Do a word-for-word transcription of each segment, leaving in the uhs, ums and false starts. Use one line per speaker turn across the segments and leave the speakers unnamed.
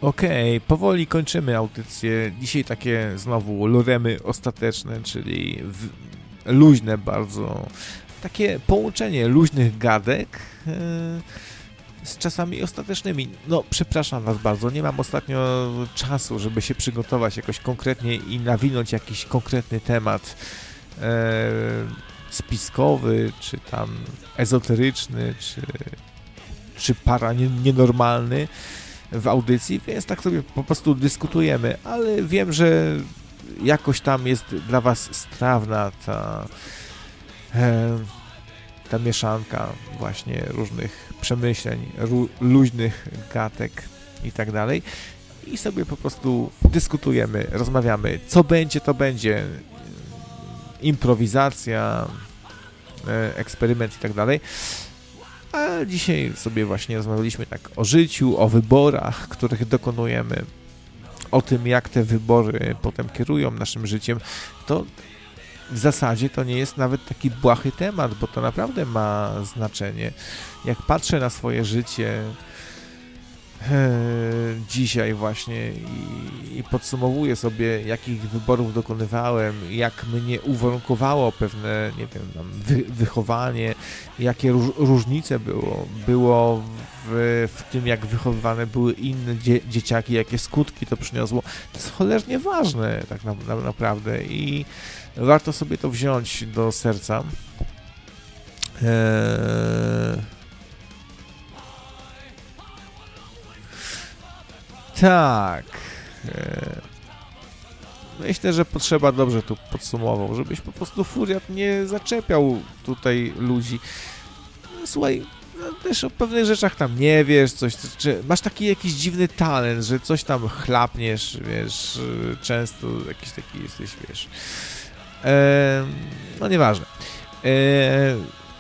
Okej, okay, powoli kończymy audycję. Dzisiaj takie znowu loremy ostateczne, czyli w, luźne bardzo, takie połączenie luźnych gadek yy, z czasami ostatecznymi. No, przepraszam Was bardzo, nie mam ostatnio czasu, żeby się przygotować jakoś konkretnie i nawinąć jakiś konkretny temat yy, spiskowy, czy tam ezoteryczny, czy, czy paranienormalny w audycji, więc tak sobie po prostu dyskutujemy, ale wiem, że jakoś tam jest dla Was strawna ta, e, ta mieszanka właśnie różnych przemyśleń, ru, luźnych gatek i tak dalej i sobie po prostu dyskutujemy, rozmawiamy, co będzie, to będzie, improwizacja, e, eksperyment i tak dalej. A dzisiaj sobie właśnie rozmawialiśmy tak o życiu, o wyborach, których dokonujemy, o tym, jak te wybory potem kierują naszym życiem. To w zasadzie to nie jest nawet taki błahy temat, bo to naprawdę ma znaczenie. Jak patrzę na swoje życie e, dzisiaj właśnie i, i podsumowuję sobie, jakich wyborów dokonywałem, jak mnie uwarunkowało pewne, nie wiem, tam wy, wychowanie, jakie róż, różnice było, było w, w tym, jak wychowywane były inne dzie, dzieciaki, jakie skutki to przyniosło. To jest cholernie ważne tak na, na, naprawdę i warto sobie to wziąć do serca. Eee... Tak. Myślę, że Potrzeba dobrze tu podsumował, żebyś po prostu Furiat nie zaczepiał tutaj ludzi. Słuchaj, no też o pewnych rzeczach tam nie wiesz, coś, czy masz taki jakiś dziwny talent, że coś tam chlapniesz, wiesz, często jakiś taki jesteś, wiesz. Eee, no nieważne. Eee,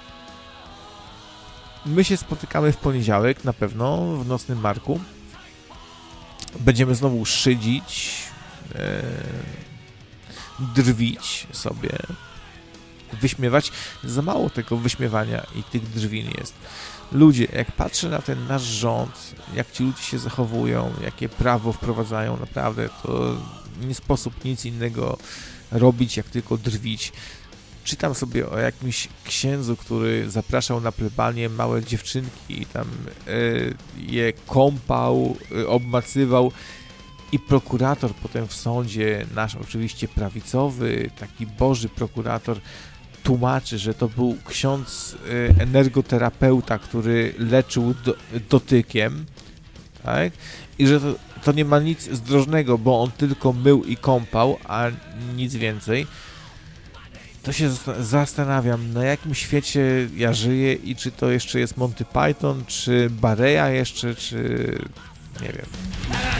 my się spotykamy w poniedziałek na pewno w Nocnym Marku. Będziemy znowu szydzić, e, drwić sobie, wyśmiewać. Za mało tego wyśmiewania i tych drwin jest. Ludzie, jak patrzę na ten nasz rząd, jak ci ludzie się zachowują, jakie prawo wprowadzają, naprawdę to nie sposób nic innego robić, jak tylko drwić. Czytam sobie o jakimś księdzu, który zapraszał na plebanię małe dziewczynki i tam y, je kąpał, y, obmacywał i prokurator potem w sądzie, nasz oczywiście prawicowy, taki boży prokurator, tłumaczy, że to był ksiądz y, energoterapeuta, który leczył do, dotykiem, tak? I że to, to nie ma nic zdrożnego, bo on tylko mył i kąpał, a nic więcej. To się zastanawiam, na jakim świecie ja żyję i czy to jeszcze jest Monty Python, czy Bareja jeszcze, czy nie wiem.